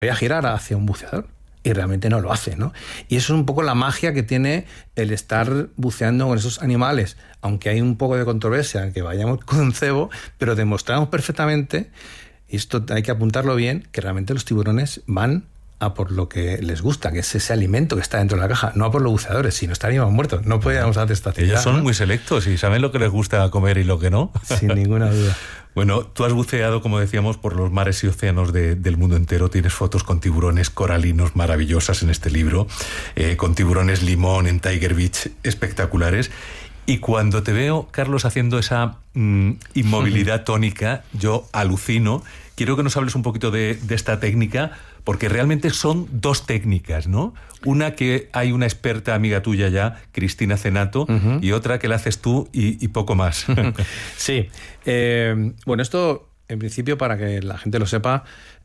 voy a girar hacia un buceador. Y realmente no lo hace, ¿no? Y eso es un poco la magia que tiene el estar buceando con esos animales. Aunque hay un poco de controversia en que vayamos con un cebo, pero demostramos perfectamente, y esto hay que apuntarlo bien, que realmente los tiburones van a por lo que les gusta, que es ese alimento que está dentro de la caja, no a por los buceadores, si no estaríamos muertos. No podríamos hacer esta actividad. Ellos son, ¿no?, muy selectos y saben lo que les gusta comer y lo que no. Sin ninguna duda. Bueno, tú has buceado, como decíamos, por los mares y océanos del mundo entero. Tienes fotos con tiburones coralinos maravillosas en este libro, con tiburones limón en Tiger Beach espectaculares. Y cuando te veo, Carlos, haciendo esa inmovilidad tónica, yo alucino. Quiero que nos hables un poquito de esta técnica, porque realmente son dos técnicas, ¿no? Una que hay una experta amiga tuya ya, Cristina Cenato, y otra que la haces tú y poco más. Sí. Bueno, esto, en principio, para que la gente lo sepa,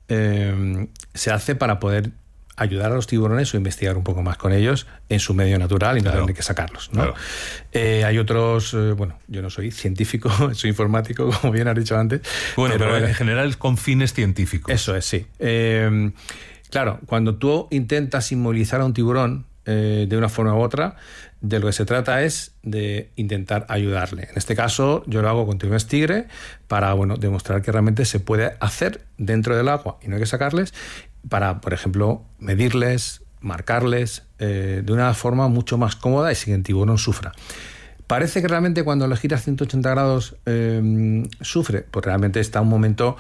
se hace para poder ayudar a los tiburones o investigar un poco más con ellos en su medio natural y no tener que sacarlos, ¿no? Claro. Hay otros, bueno, yo no soy científico, soy informático, como bien has dicho antes. Bueno, pero en general es con fines científicos. Eso es, sí. Claro, cuando tú intentas inmovilizar a un tiburón de una forma u otra, de lo que se trata es de intentar ayudarle. En este caso, yo lo hago con tiburones tigre para, bueno, demostrar que realmente se puede hacer dentro del agua y no hay que sacarles, para, por ejemplo, medirles, marcarles de una forma mucho más cómoda y sin que el tiburón sufra. Parece que realmente cuando lo giras 180 grados sufre, pues realmente está un momento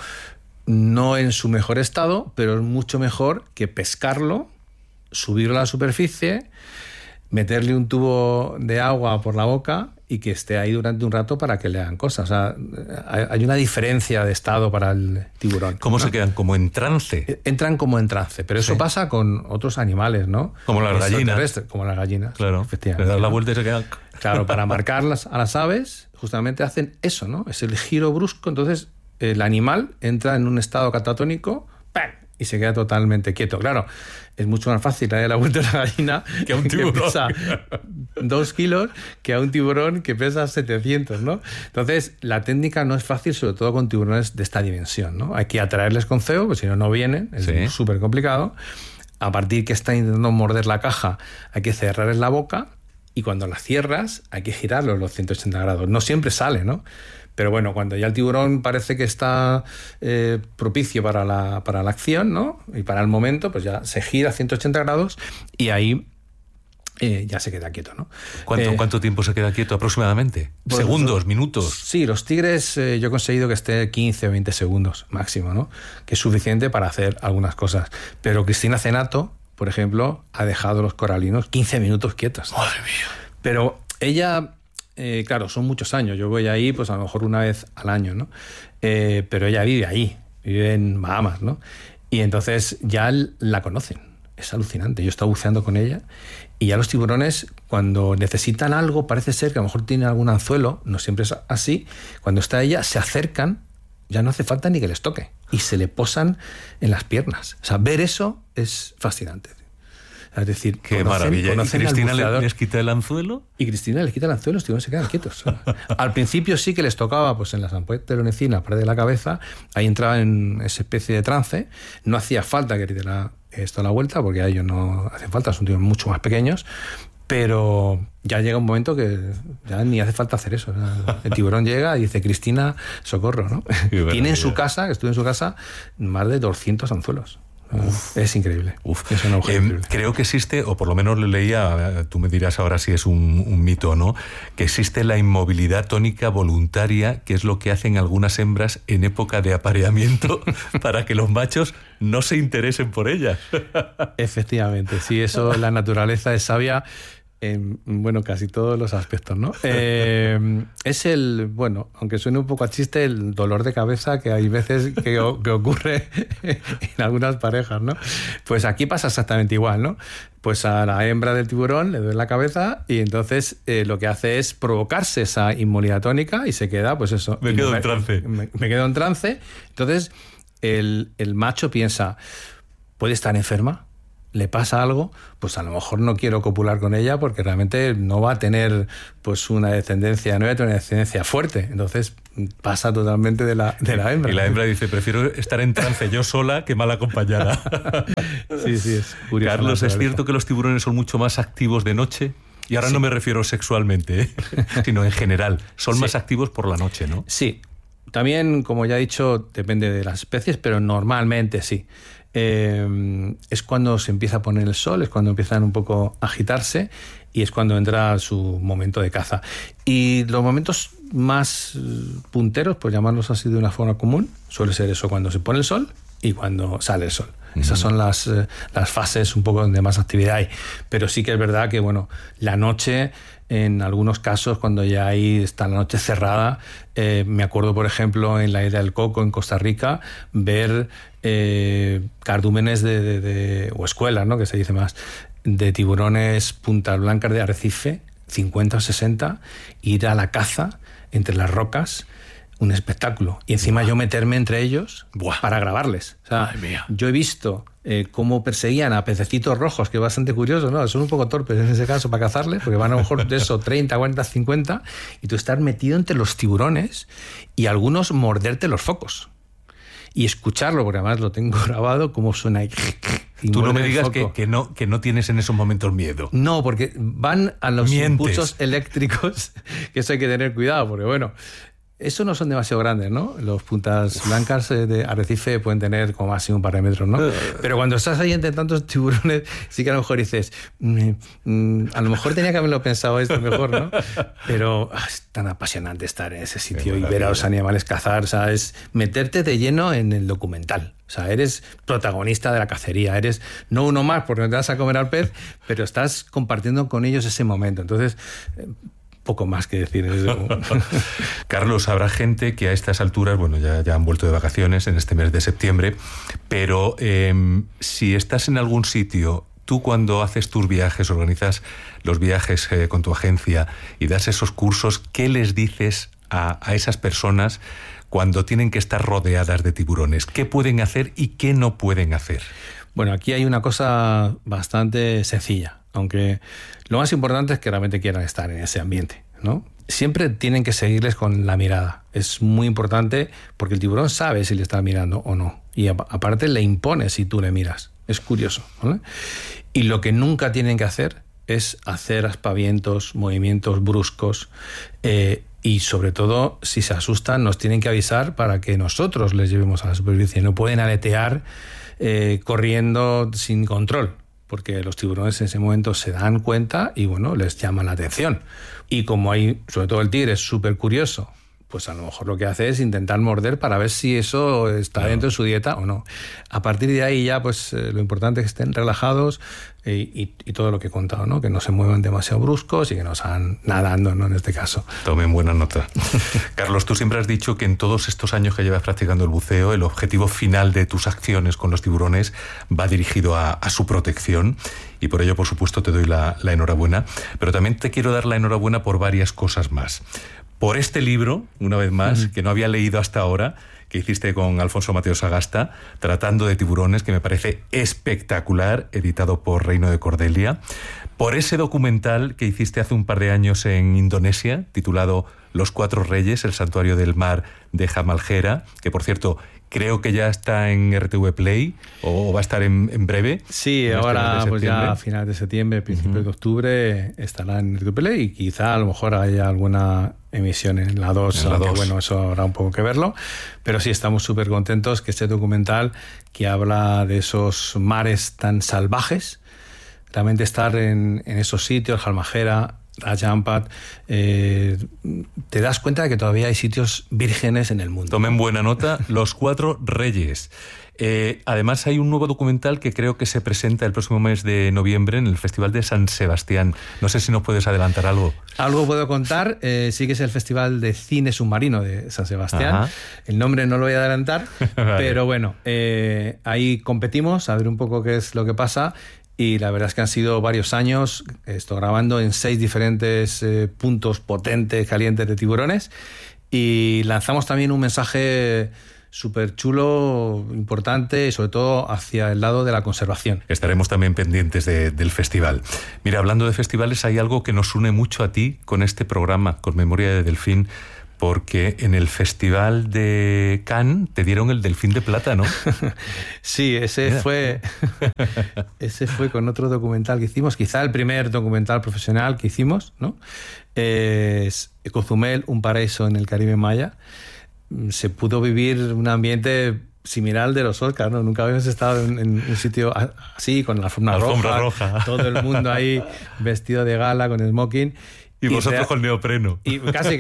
no en su mejor estado, pero es mucho mejor que pescarlo, subirlo a la superficie, meterle un tubo de agua por la boca y que esté ahí durante un rato para que le hagan cosas. O sea, hay una diferencia de estado para el tiburón. ¿Cómo, ¿no?, se quedan? ¿Como en trance? Entran como en trance, pero eso pasa con otros animales, ¿no? Como las gallinas. Como las gallinas. Claro, efectivamente. le das la vuelta y se quedan... Claro, para marcarlas a las aves, justamente hacen eso, ¿no? Es el giro brusco, entonces el animal entra en un estado catatónico, ¡pam!, y se queda totalmente quieto. Claro, es mucho más fácil darle la vuelta a la gallina que a un tiburón que pesa 2 kilos que a un tiburón que pesa 700, ¿no? Entonces, la técnica no es fácil, sobre todo con tiburones de esta dimensión, ¿no? Hay que atraerles con cebo, porque si no, no vienen, es súper complicado. A partir que están intentando morder la caja, hay que cerrarles la boca y cuando la cierras, hay que girarlos los 180 grados. No siempre sale, ¿no? Pero bueno, cuando ya el tiburón parece que está propicio para la acción, ¿no?, y para el momento, pues ya se gira a 180 grados y ahí ya se queda quieto, ¿no? ¿Cuánto tiempo se queda quieto aproximadamente? Pues ¿segundos, minutos? Sí, los tigres yo he conseguido que esté 15 o 20 segundos máximo, ¿no?, que es suficiente para hacer algunas cosas. Pero Cristina Cenato, por ejemplo, ha dejado los coralinos 15 minutos quietos. ¡Madre mía! Pero ella... claro, son muchos años. Yo voy ahí, pues a lo mejor una vez al año, ¿no? Pero ella vive ahí, vive en Bahamas, ¿no? Y entonces ya la conocen. Es alucinante. Yo he estado buceando con ella y ya los tiburones, cuando necesitan algo, parece ser que a lo mejor tienen algún anzuelo, no siempre es así. Cuando está ella, se acercan, ya no hace falta ni que les toque y se le posan en las piernas. O sea, ver eso es fascinante. Es decir, qué maravilla. ¿Y Cristina les quita el anzuelo? Y Cristina les quita el anzuelo, los tiburones se quedan quietos. Al principio sí que les tocaba, pues en la sampueteronecina, pared de la cabeza, ahí entraba en esa especie de trance. No hacía falta que diera esto a la vuelta, porque a ellos no hacen falta, son tiburones mucho más pequeños, pero ya llega un momento que ya ni hace falta hacer eso. El tiburón llega y dice, Cristina, socorro, ¿no? Tiene en su casa, que estuve en su casa, más de 200 anzuelos. Uf. Es increíble. Es una increíble. Creo que existe, o por lo menos le leía, tú me dirás ahora si es un mito o no, que existe la inmovilidad tónica voluntaria, que es lo que hacen algunas hembras en época de apareamiento para que los machos no se interesen por ellas. Efectivamente, sí, eso, la naturaleza es sabia en, bueno, casi todos los aspectos, ¿no? Es el, bueno, aunque suene un poco a chiste, el dolor de cabeza que hay veces que ocurre en algunas parejas, ¿no? Pues aquí pasa exactamente igual, ¿no? Pues a la hembra del tiburón le duele la cabeza y entonces lo que hace es provocarse esa inmovilidad tónica y se queda, pues eso. Me quedo en trance. Me quedo en trance. Entonces el macho piensa, ¿puede estar enferma? le pasa algo, pues a lo mejor no quiero copular con ella porque realmente no va a tener pues una descendencia, no va a tener una descendencia fuerte. Entonces pasa totalmente de la hembra. Y la hembra dice, prefiero estar en trance yo sola que mal acompañada. Sí, es curioso. Carlos, ¿es cierto que los tiburones son mucho más activos de noche? Y ahora no me refiero sexualmente, sino en general. Son más activos por la noche, ¿no? Sí. También, como ya he dicho, depende de las especies, pero normalmente sí. Es cuando se empieza a poner el sol, es cuando empiezan un poco a agitarse y es cuando entra su momento de caza. Y los momentos más punteros, por llamarlos así de una forma común, suele ser eso, cuando se pone el sol y cuando sale el sol. Esas son las fases un poco donde más actividad hay. Pero sí que es verdad que, bueno, la noche, en algunos casos, cuando ya ahí está la noche cerrada, me acuerdo, por ejemplo, en la isla del Coco, en Costa Rica, ver cardúmenes o escuelas, ¿no?, que se dice más, de tiburones puntas blancas de arrecife, 50 o 60, ir a la caza entre las rocas. Un espectáculo. Y encima yo meterme entre ellos para grabarles. O sea, yo he visto cómo perseguían a pececitos rojos, que es bastante curioso, ¿no? Son un poco torpes en ese caso para cazarles, porque van a lo mejor de eso 30, 40, 50, y tú estar metido entre los tiburones y algunos morderte los focos. Y escucharlo, porque además lo tengo grabado, cómo suena ahí. Tú no me digas que no tienes en esos momentos miedo. No, porque van a los impulsos eléctricos, que eso hay que tener cuidado, porque bueno... Eso no son demasiado grandes, ¿no? Los puntas blancas de arrecife pueden tener como máximo un par de metros, ¿no? Pero cuando estás ahí entre tantos tiburones, sí que a lo mejor dices, a lo mejor tenía que haberlo pensado esto mejor, ¿no? Pero es tan apasionante estar en ese sitio y ver a los animales cazar, o sea, es meterte de lleno en el documental. O sea, eres protagonista de la cacería, eres no uno más porque no te vas a comer al pez, pero estás compartiendo con ellos ese momento. Entonces... poco más que decir. Carlos, habrá gente que a estas alturas, bueno, ya han vuelto de vacaciones en este mes de septiembre, pero si estás en algún sitio, tú cuando haces tus viajes, organizas los viajes con tu agencia y das esos cursos, ¿qué les dices a esas personas cuando tienen que estar rodeadas de tiburones? ¿Qué pueden hacer y qué no pueden hacer? Bueno, aquí hay una cosa bastante sencilla, aunque lo más importante es que realmente quieran estar en ese ambiente, ¿no? Siempre tienen que seguirles con la mirada. Es muy importante porque el tiburón sabe si le está mirando o no. Y aparte le impone si tú le miras. Es curioso, ¿vale? Y lo que nunca tienen que hacer es hacer aspavientos, movimientos bruscos, y sobre todo, si se asustan, nos tienen que avisar para que nosotros les llevemos a la superficie. No pueden aletear corriendo sin control, porque los tiburones en ese momento se dan cuenta y bueno, les llama la atención. Y como hay, sobre todo el tigre es súper curioso, pues a lo mejor lo que hace es intentar morder para ver si eso está dentro de su dieta o no. A partir de ahí ya, pues lo importante es que estén relajados y todo lo que he contado, ¿no? Que no se muevan demasiado bruscos y que no salgan nadando, ¿no? En este caso. Tomen buena nota. Carlos, tú siempre has dicho que en todos estos años que llevas practicando el buceo, el objetivo final de tus acciones con los tiburones va dirigido a su protección, y por ello, por supuesto, te doy la enhorabuena. Pero también te quiero dar la enhorabuena por varias cosas más. Por este libro, una vez más, que no había leído hasta ahora, que hiciste con Alfonso Mateo Sagasta, tratando de tiburones, que me parece espectacular, editado por Reino de Cordelia. Por ese documental que hiciste hace un par de años en Indonesia, titulado Los Cuatro Reyes, el santuario del mar de Halmahera, que por cierto... creo que ya está en RTV Play o va a estar en breve. Sí, ahora pues ya a finales de septiembre, principios de octubre estará en RTV Play y quizá a lo mejor haya alguna emisión en la 2, aunque bueno, eso habrá un poco que verlo. Pero sí, estamos súper contentos que este documental que habla de esos mares tan salvajes, realmente estar en esos sitios, Halmahera, Raja Ampat, te das cuenta de que todavía hay sitios vírgenes en el mundo. Tomen buena nota, Los Cuatro Reyes. Además hay un nuevo documental que creo que se presenta el próximo mes de noviembre en el Festival de San Sebastián. No sé si nos puedes adelantar algo. Algo puedo contar, sí que es el Festival de Cine Submarino de San Sebastián. Ajá. El nombre no lo voy a adelantar, vale. Pero bueno, ahí competimos a ver un poco qué es lo que pasa. Y la verdad es que han sido varios años, estoy grabando en 6 diferentes puntos potentes, calientes de tiburones. Y lanzamos también un mensaje súper chulo, importante y sobre todo hacia el lado de la conservación. Estaremos también pendientes del festival. Mira, hablando de festivales, hay algo que nos une mucho a ti con este programa, con Memoria de Delfín, porque en el Festival de Cannes te dieron el Delfín de Plata, ¿no? Sí, ese fue con otro documental que hicimos, quizá el primer documental profesional que hicimos, ¿no? Es Cozumel, un paraíso en el Caribe Maya. Se pudo vivir un ambiente similar al de los Oscars, ¿no? Nunca habíamos estado en un sitio así, con la alfombra roja, todo el mundo ahí vestido de gala, con smoking. Y vosotros con neopreno. Y casi.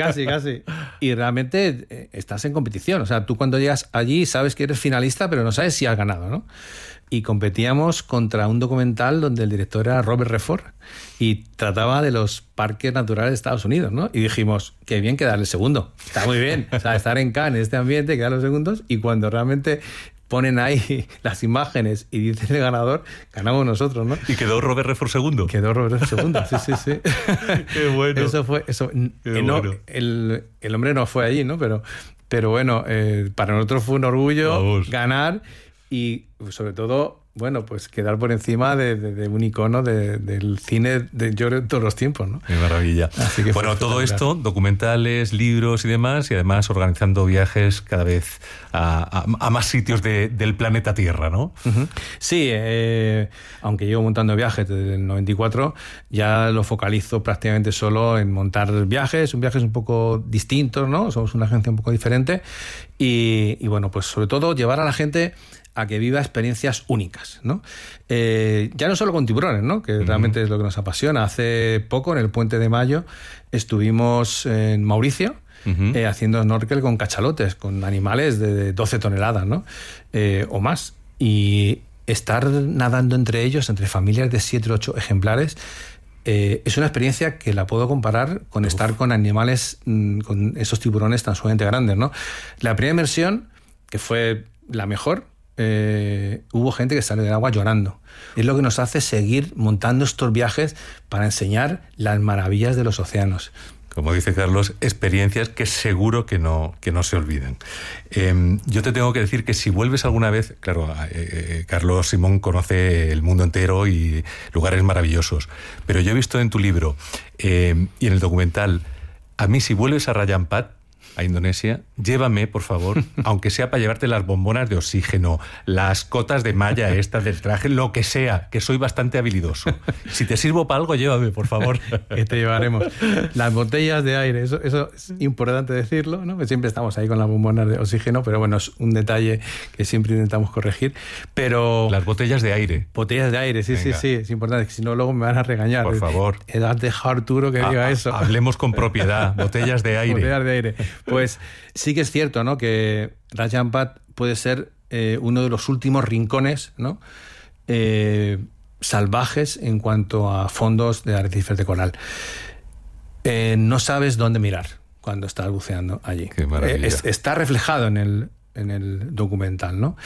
Y realmente estás en competición. O sea, tú cuando llegas allí sabes que eres finalista, pero no sabes si has ganado, ¿no? Y competíamos contra un documental donde el director era Robert Redford y trataba de los parques naturales de Estados Unidos, ¿no? Y dijimos, qué bien quedar el segundo. Está muy bien. O sea, estar en Cannes, en este ambiente, quedar los segundos, y cuando realmente ponen ahí las imágenes y dicen el ganador, ganamos nosotros, ¿no? ¿Y quedó Robert Redford segundo? Quedó Robert Redford segundo, sí. Qué bueno. Eso fue, bueno. El hombre no fue allí, ¿no? Pero bueno, para nosotros fue un orgullo ganar y sobre todo, bueno, pues quedar por encima de un icono del cine de todos los tiempos, ¿no? Qué maravilla. Bueno, todo esto, documentales, libros y demás, y además organizando viajes cada vez a más sitios del planeta Tierra, ¿no? Uh-huh. Sí, aunque llevo montando viajes desde el 94, ya lo focalizo prácticamente solo en montar viajes un poco distintos, ¿no? Somos una agencia un poco diferente y bueno, pues sobre todo llevar a la gente a que viva experiencias únicas, ¿no? Ya no solo con tiburones, ¿no? Que realmente es lo que nos apasiona. Hace poco, en el Puente de Mayo, estuvimos en Mauricio haciendo snorkel con cachalotes, con animales de 12 toneladas, ¿no? O más. Y estar nadando entre ellos, entre familias de 7 o 8 ejemplares, es una experiencia que la puedo comparar con estar con animales, con esos tiburones tan sumamente grandes, ¿no? La primera inmersión, que fue la mejor, hubo gente que salió del agua llorando. Es lo que nos hace seguir montando estos viajes para enseñar las maravillas de los océanos. Como dice Carlos, experiencias que seguro que no se olviden. Yo te tengo que decir que si vuelves alguna vez, claro, Carlos Simón conoce el mundo entero y lugares maravillosos, pero yo he visto en tu libro y en el documental, a mí si vuelves a Raja Ampat, a Indonesia, llévame, por favor, aunque sea para llevarte las bombonas de oxígeno, las cotas de malla estas del traje, lo que sea, que soy bastante habilidoso. Si te sirvo para algo, llévame, por favor. Que te llevaremos. Las botellas de aire, eso es importante decirlo, ¿no? Que siempre estamos ahí con las bombonas de oxígeno, pero bueno, es un detalle que siempre intentamos corregir. Pero las botellas de aire. Botellas de aire, sí, es importante, que si no luego me van a regañar. Por favor. Has dejado a Arturo que diga eso. Hablemos con propiedad, botellas de aire. Botellas de aire. Pues sí que es cierto, ¿no? Que Raja Ampat puede ser uno de los últimos rincones, ¿no? Salvajes en cuanto a fondos de arrecifes de coral. No sabes dónde mirar cuando estás buceando allí. Qué maravilla. Está reflejado en el documental, ¿no?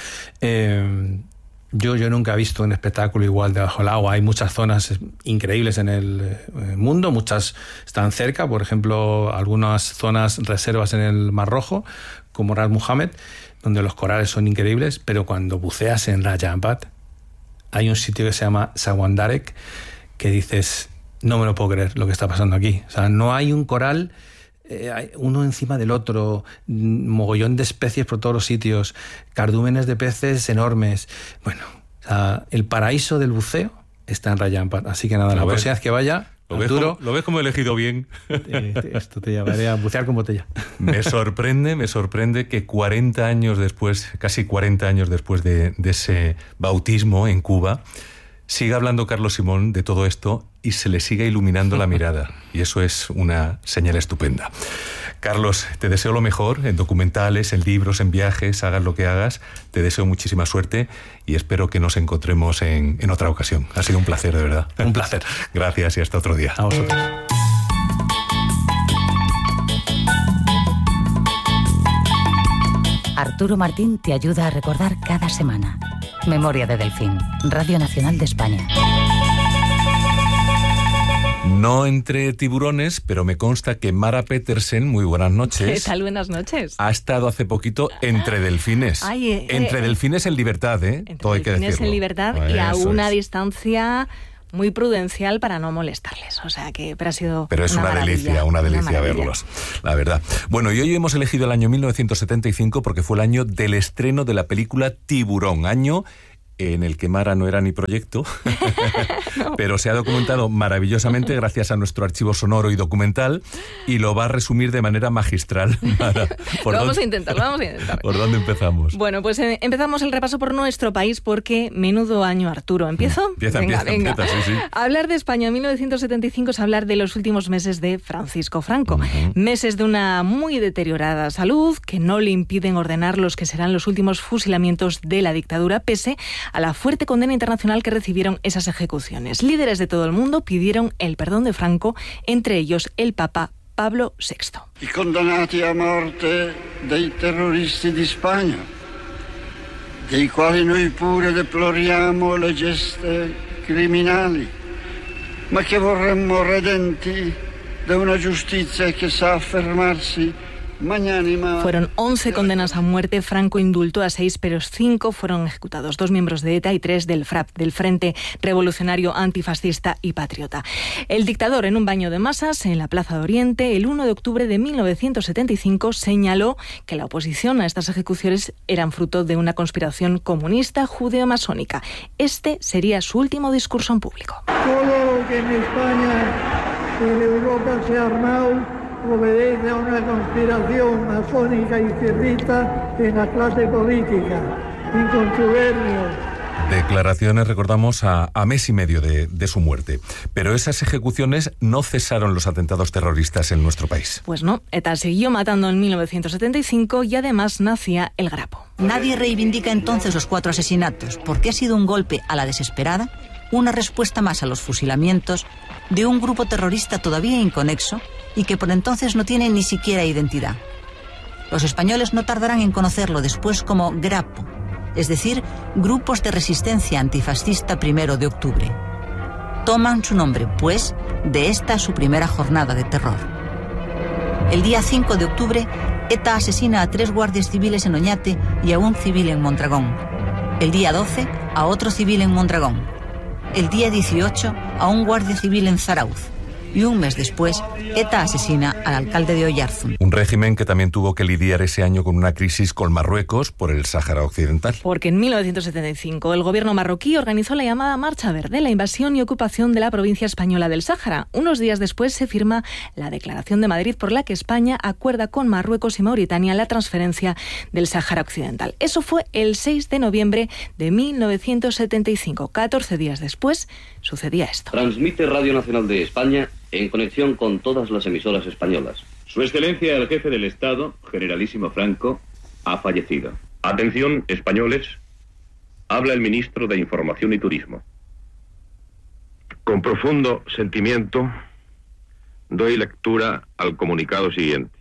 Yo nunca he visto un espectáculo igual debajo del agua. Hay muchas zonas increíbles en el mundo, muchas están cerca, por ejemplo, algunas zonas reservas en el Mar Rojo, como Ras Mohammed, donde los corales son increíbles, pero cuando buceas en Raja Ampat, hay un sitio que se llama Sawandarek, que dices, no me lo puedo creer lo que está pasando aquí. O sea, no hay un coral uno encima del otro, mogollón de especies por todos los sitios, cardúmenes de peces enormes. Bueno, o sea, el paraíso del buceo está en Raja Ampat. Así que nada, la próxima vez que vaya, Arturo, ¿Lo ves como he elegido bien? Esto te llevaré a bucear con botella. Me sorprende que 40 años después, casi 40 años después de ese bautismo en Cuba, siga hablando Carlos Simón de todo esto y se le siga iluminando la mirada. Y eso es una señal estupenda. Carlos, te deseo lo mejor en documentales, en libros, en viajes, hagas lo que hagas. Te deseo muchísima suerte y espero que nos encontremos en otra ocasión. Ha sido un placer, de verdad. Un placer. Gracias y hasta otro día. A vosotros. Arturo Martín te ayuda a recordar cada semana. Memoria de Delfín, Radio Nacional de España. No entre tiburones, pero me consta que Mara Petersen, muy buenas noches. ¿Qué tal? Buenas noches. Ha estado hace poquito entre delfines. Entre delfines en libertad, ¿eh? Todo hay que decirlo. Delfines en libertad y a una distancia muy prudencial para no molestarles. O sea que pero es una delicia verlos, la verdad. Bueno, y hoy hemos elegido el año 1975 porque fue el año del estreno de la película Tiburón, año en el que Mara no era ni proyecto, no. Pero se ha documentado maravillosamente gracias a nuestro archivo sonoro y documental, y lo va a resumir de manera magistral. Mara, lo vamos a intentar. ¿Por dónde empezamos? Bueno, pues empezamos el repaso por nuestro país, porque menudo año, Arturo. ¿Empiezo? Empieza, sí. Hablar de España en 1975 es hablar de los últimos meses de Francisco Franco. Meses de una muy deteriorada salud que no le impiden ordenar los que serán los últimos fusilamientos de la dictadura, pese a la fuerte condena internacional que recibieron esas ejecuciones. Líderes de todo el mundo pidieron el perdón de Franco, entre ellos el Papa Pablo VI. I condannati a morte dei terroristi di Spagna, dei quali noi pure deploriamo le geste criminali, ma che vorremmo redenti da una giustizia che sa affermarsi. Fueron 11 condenas a muerte. Franco indultó a 6, pero 5 fueron ejecutados. 2 miembros de ETA y 3 del FRAP, del Frente Revolucionario Antifascista y Patriota. El dictador, en un baño de masas en la Plaza de Oriente, el 1 de octubre de 1975, señaló que la oposición a estas ejecuciones eran fruto de una conspiración comunista judeo-masónica. Este sería su último discurso en público. Todo lo que en España y en Europa se ha armado obedece a una conspiración masónica y izquierdista en la clase política, incontubernio. Declaraciones, recordamos, a mes y medio de su muerte. Pero esas ejecuciones no cesaron los atentados terroristas en nuestro país. Pues no, ETA siguió matando en 1975 y además nacía el Grapo. Nadie reivindica entonces los 4 asesinatos, porque ha sido un golpe a la desesperada, una respuesta más a los fusilamientos de un grupo terrorista todavía inconexo y que por entonces no tiene ni siquiera identidad. Los españoles no tardarán en conocerlo después como Grapo, es decir, Grupos de Resistencia Antifascista 1 de octubre. Toman su nombre, pues, de esta su primera jornada de terror. El día 5 de octubre, ETA asesina a 3 guardias civiles en Oñate y a un civil en Mondragón. El día 12, a otro civil en Mondragón. El día 18, a un guardia civil en Zarauz. Y un mes después, ETA asesina al alcalde de Oyarzún. Un régimen que también tuvo que lidiar ese año con una crisis con Marruecos por el Sáhara Occidental. Porque en 1975 el gobierno marroquí organizó la llamada Marcha Verde, la invasión y ocupación de la provincia española del Sáhara. Unos días después se firma la Declaración de Madrid, por la que España acuerda con Marruecos y Mauritania la transferencia del Sáhara Occidental. Eso fue el 6 de noviembre de 1975. 14 días después sucedía esto. Transmite Radio Nacional de España en conexión con todas las emisoras españolas. Su Excelencia el Jefe del Estado, Generalísimo Franco, ha fallecido. Atención, españoles, habla el Ministro de Información y Turismo. Con profundo sentimiento, doy lectura al comunicado siguiente.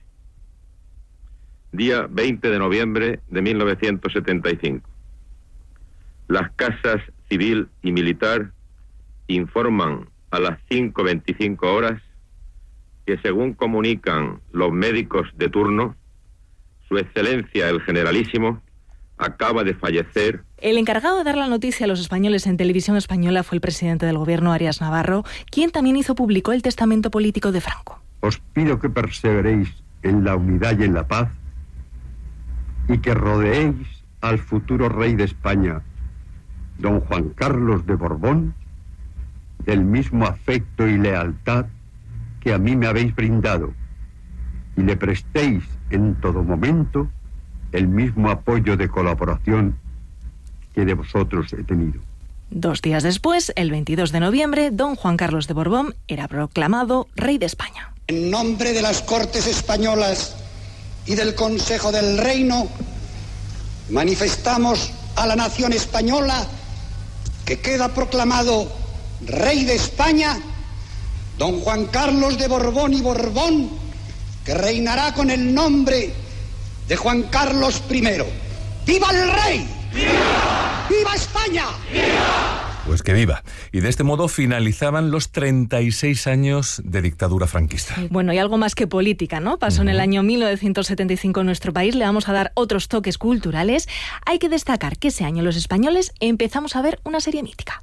Día 20 de noviembre de 1975. Las casas civil y militar informan a las 5:25 horas que, según comunican los médicos de turno, Su Excelencia el Generalísimo acaba de fallecer. El encargado de dar la noticia a los españoles en televisión española fue el presidente del gobierno, Arias Navarro, quien también hizo público el testamento político de Franco. Os pido que perseveréis en la unidad y en la paz y que rodeéis al futuro rey de España, don Juan Carlos de Borbón, del mismo afecto y lealtad que a mí me habéis brindado, y le prestéis en todo momento el mismo apoyo de colaboración que de vosotros he tenido. 2 días después, el 22 de noviembre, don Juan Carlos de Borbón era proclamado rey de España. En nombre de las Cortes Españolas y del Consejo del Reino, manifestamos a la nación española que queda proclamado Rey de España, don Juan Carlos de Borbón y Borbón, que reinará con el nombre de Juan Carlos I. ¡Viva el Rey! ¡Viva! ¡Viva España! ¡Viva! Pues que viva. Y de este modo finalizaban los 36 años de dictadura franquista. Bueno, y algo más que política, ¿no? Pasó en el año 1975 en nuestro país. Le vamos a dar otros toques culturales. Hay que destacar que ese año los españoles empezamos a ver una serie mítica.